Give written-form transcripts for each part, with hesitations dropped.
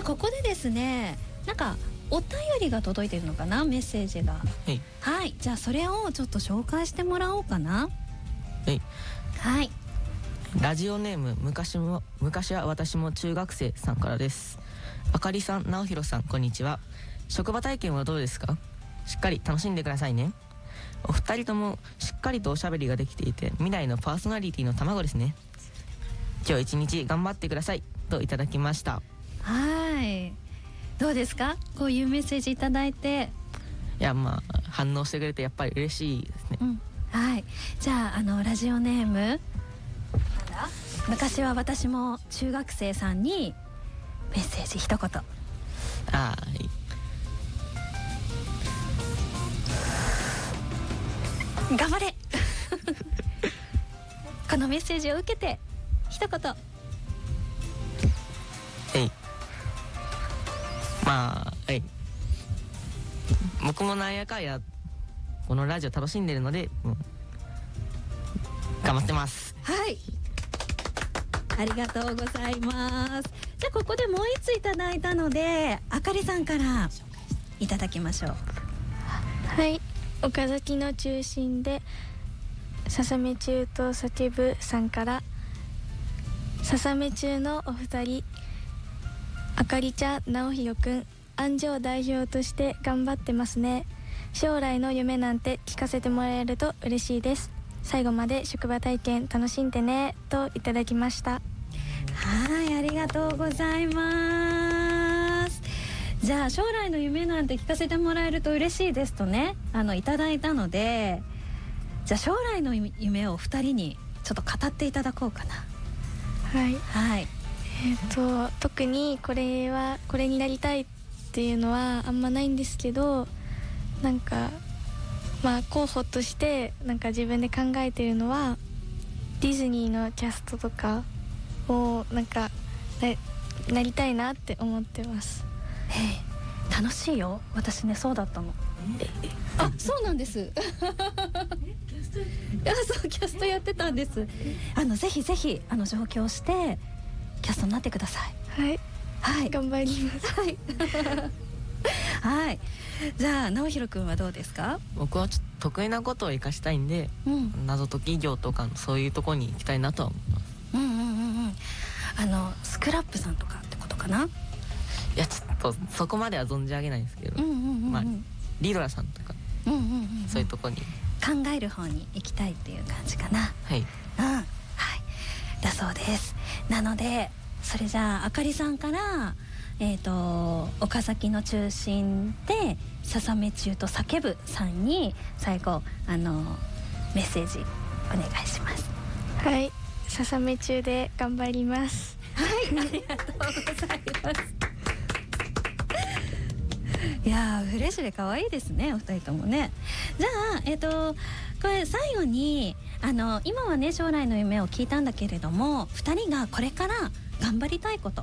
ここでですね、なんかお便りが届いてるのかな、メッセージが。 はい、 はい、じゃあそれをちょっと紹介してもらおうかな。 はい、 はい。 ラジオネーム昔は私も中学生さんからです。あかりさん、直弘さん、こんにちは。職場体験はどうですか？しっかり楽しんでくださいね。お二人ともしっかりとおしゃべりができていて、未来のパーソナリティの卵ですね。今日一日頑張ってくださいといただきました。 はい、どうですか、こういうメッセージいただいて。 いや、まあ反応してくれてやっぱり嬉しいですね。 はい、じゃあラジオネームなんだ、昔は私も中学生さんにメッセージ一言。 はい、 頑張れこのメッセージを受けて一言。 まあ、はい、僕もなんやかんやこのラジオ楽しんでるので、頑張ってます。 はい、ありがとうございます。じゃあここでもう一ついただいたので、あかりさんからいただきましょう。 はい、岡崎の中心でささめ中と叫ぶさんから、ささめ中のお二人、あかりちゃん、直弘くん、安城代表として頑張ってますね。将来の夢なんて聞かせてもらえると嬉しいです。最後まで職場体験楽しんでねといただきました。 はい、ありがとうございます。じゃあ将来の夢なんて聞かせてもらえると嬉しいですとね、いただいたので、じゃあ将来の夢を2人にちょっと語っていただこうかな。 はい、 はい、 特にこれになりたいっていうのはあんまないんですけど、なんかまあ候補としてなんか自分で考えてるのは、ディズニーのキャストとかをなんか なりたいなって思ってます。 楽しいよ、私ね、そうだったの。あ、そうなんですいや、そう、キャストやってたんです。ぜひぜひ上京してキャストになってください。 はい、 はい、 頑張ります。 はいはい、じゃあ直弘くんはどうですか？ 僕はちょっと得意なことを生かしたいんで、謎解き業とかそういうところに行きたいなとは思います。 スクラップさんとかってことかな？ いや、ちょっとそこまでは存じ上げないんですけど、まあリドラさんとか、そういうところに考える方に行きたいっていう感じかな。 はい、 はい、だそうです。なのでそれじゃああかりさんから岡崎の中心でささめ中と叫ぶさんに最後メッセージお願いします。 はい、ささめ中で頑張ります。 はい、ありがとうございます。いやー、フレッシュで可愛いですね、お二人ともね。じゃあこれ最後に今はね将来の夢を聞いたんだけれども、2人がこれから頑張りたいこと、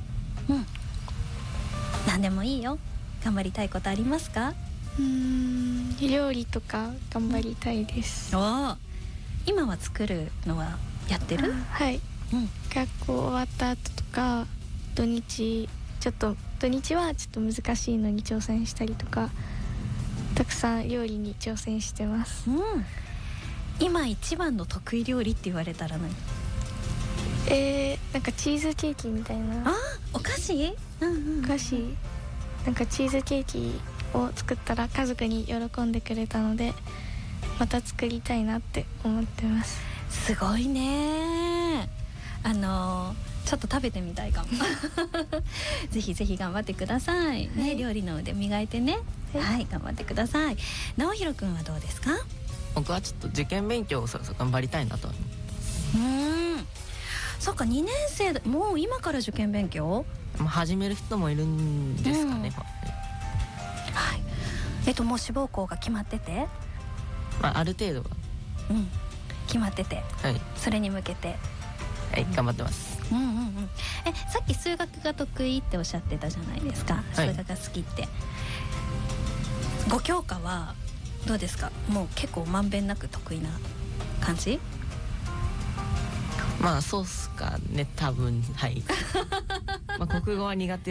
何でもいいよ、頑張りたいことありますか？ 料理とか頑張りたいです。 今は作るのはやってる？ はい、学校終わった後とか土日はちょっと難しいのに挑戦したりとか、たくさん料理に挑戦してます。 今一番の得意料理って言われたら何？ なんかチーズケーキみたいな。 お菓子？ お菓子、なんかチーズケーキを作ったら家族に喜んでくれたので、また作りたいなって思ってます。 すごいね。ちょっと食べてみたいかもぜひぜひ頑張ってください、ね、料理の腕磨いてね。はい、頑張ってください。直弘くんはどうですか？ 僕はちょっと受験勉強を頑張りたいなと。 そっか、2年生でもう今から受験勉強始める人もいるんですかね。 はい、もう志望校が決まってて、 ある程度は決まってて、 はい、 それに向けて、 はい、頑張ってます。 さっき数学が得意っておっしゃってたじゃないですか、数学が好きって。5教科はどうですか？もう結構まんべんなく得意な感じ？ まあそうっすかね、多分。はいまあ国語は苦手